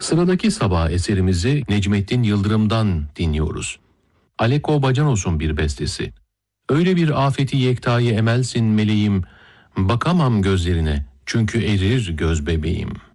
Sıradaki sabah eserimizi Necmettin Yıldırım'dan dinliyoruz. Aleko Bacanos'un bir bestesi. Öyle bir afeti yektayı emelsin meleğim, bakamam gözlerine çünkü erir göz bebeğim.